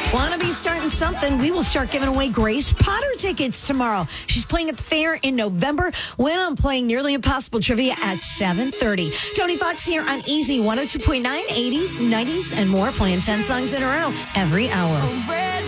Want to be starting something? We will start giving away Grace Potter tickets tomorrow. She's playing at the fair in November when I'm playing Nearly Impossible Trivia at 7:30. Tony Fox here on Easy 102.9, 80s, 90s, and more, playing 10 songs in a row every hour.